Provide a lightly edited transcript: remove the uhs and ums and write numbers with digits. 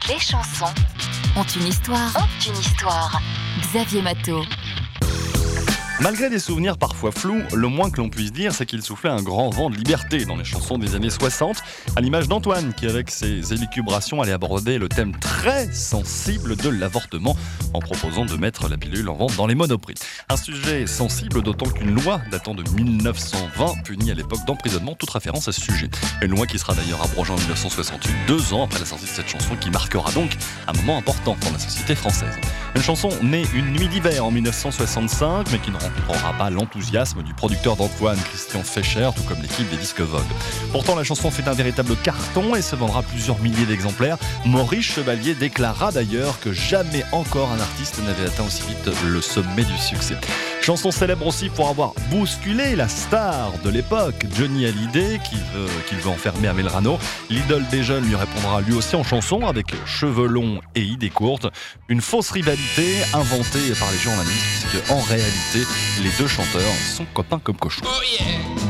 Les chansons ont une histoire. Xavier Matteau. Malgré des souvenirs parfois flous, le moins que l'on puisse dire, c'est qu'il soufflait un grand vent de liberté dans les chansons des années 60, à l'image d'Antoine, qui avec ses élucubrations allait aborder le thème très sensible de l'avortement, en proposant de mettre la pilule en vente dans les monoprix. Un sujet sensible, d'autant qu'une loi datant de 1920 punit à l'époque d'emprisonnement toute référence à ce sujet. Une loi qui sera d'ailleurs abrogée en 1968, 2 ans après la sortie de cette chanson, qui marquera donc un moment important dans la société française. Une chanson née une nuit d'hiver en 1965, mais qui ne rencontrera pas l'enthousiasme du producteur d'Antoine, Christian Fescher, tout comme l'équipe des disques Vogue. Pourtant, la chanson fait un véritable carton et se vendra plusieurs milliers d'exemplaires. Maurice Chevalier déclara d'ailleurs que jamais encore un artiste n'avait atteint aussi vite le sommet du succès. Chanson célèbre aussi pour avoir bousculé la star de l'époque, Johnny Hallyday, qu'il veut enfermer à Melrano. L'idole des jeunes lui répondra lui aussi en chanson, avec cheveux longs et idées courtes. Une fausse rivalité inventée par les journalistes, puisque en réalité, les deux chanteurs sont copains comme cochons. Oh yeah.